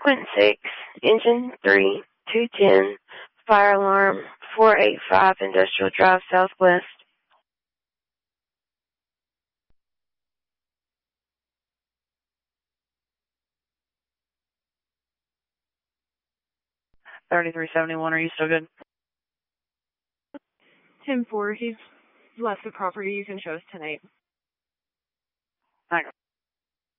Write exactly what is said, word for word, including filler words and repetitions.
Quint six, Engine three, two ten, fire alarm, four eight five Industrial Drive Southwest. thirty-three seventy-one, are you still good? ten four, he's left the property. You can show us tonight. Okay.